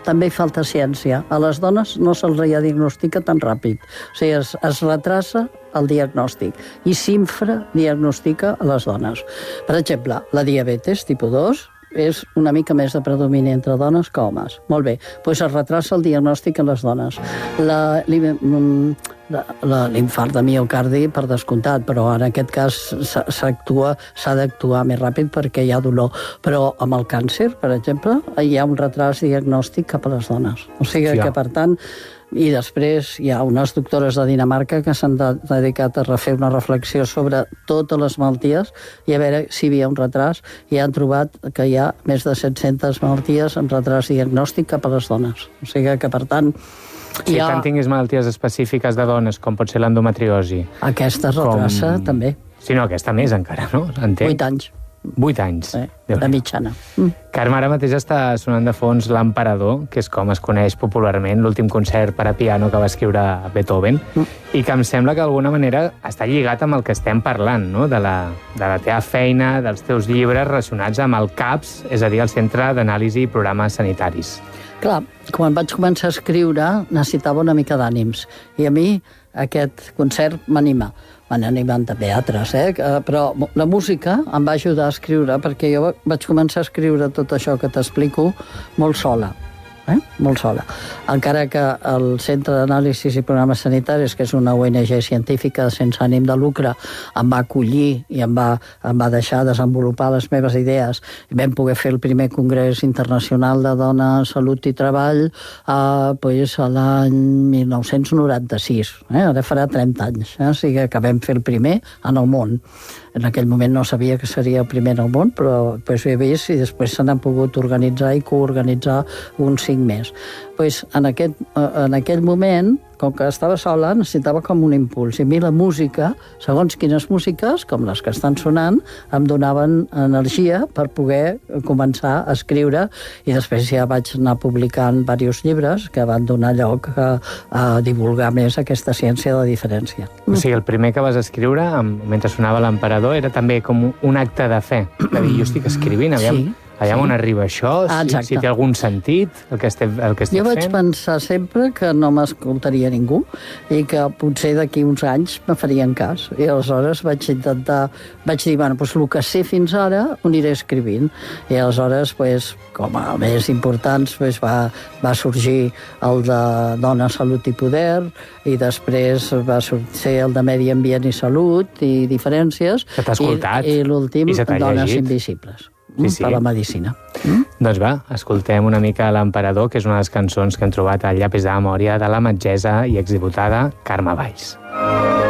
també hi falta ciència. A les dones no se'ls diagnostica tan ràpid. O sigui, es retrasa el diagnòstic i s'infradiagnostica a les dones. Per exemple, la diabetes tipus 2 és una mica més de predomini entre dones que homes. Molt bé, doncs es retrasa el diagnòstic en les dones. L'infart de miocardi, per descomptat, però en aquest cas s'ha d'actuar més ràpid perquè hi ha dolor. Però amb el càncer, per exemple, hi ha un retras diagnòstic cap a les dones. O sigui que, per tant, i després hi ha unes doctores de Dinamarca que s'han dedicat a refer una reflexió sobre totes les malalties i a veure si hi havia un retras, i han trobat que hi ha més de 700 malalties amb retras diagnòstic cap a les dones. O sigui que, per tant, si tant tinguis malalties específiques de dones, com pot ser l'endometriosi. Aquesta es retrasa, també. Sí, no, aquesta més encara, no? 8 anys. 8 anys. De mitjana. Carme, ara mateix està sonant de fons l'Emperador, que és com es coneix popularment, l'últim concert per a piano que va escriure Beethoven, i que em sembla que d'alguna manera està lligat amb el que estem parlant, no? De la teva feina, dels teus llibres relacionats amb el CAPS, és a dir, el Centre d'Anàlisi i Programes Sanitaris. Clar, quan vaig començar a escriure necessitava una mica d'ànims, i a mi aquest concert m'anima. M'han animat també altres, però la música em va ajudar a escriure, perquè jo vaig començar a escriure tot això que t'explico molt sola. Molt sola. Encara que el Centre d'Anàlisis i Programes Sanitaris, que és una ONG científica sense ànim de lucre, em va acollir i em va deixar desenvolupar les meves idees. I vam poder fer el primer Congrés Internacional de Dones, Salut i Treball l'any 1996. Ara farà 30 anys. O sigui que vam fer el primer en el món. En aquell moment no sabia que seria el primer en el món, però ho he vist, i després se n'han pogut organitzar i coorganitzar uns 5 més. En aquell moment, com que estava sola, necessitava com un impuls. I a mi la música, segons quines músiques, com les que estan sonant, em donaven energia per poder començar a escriure, i després ja vaig anar publicant diversos llibres que van donar lloc a divulgar més aquesta ciència de diferència. O sigui, el primer que vas escriure, mentre sonava l'Emperador, era també com un acte de fe. De dir, jo estic escrivint, aviam on arriba això, si té algun sentit el que estic fent. Jo vaig pensar sempre que no m'escoltaria ningú i que potser d'aquí uns anys me farien cas. I aleshores vaig dir, el que sé fins ara ho aniré escrivint. I aleshores, com a més importants, va sorgir el de Dona, Salut i Poder, i després va sortir el de Medi Ambient i Salut i Diferències, i l'últim, Dones Invisibles. Per la medicina. Doncs va, escoltem una mica l'Emperador, que és una de les cançons que hem trobat al llapis de memòria de la metgessa i exdiputada Carme Valls.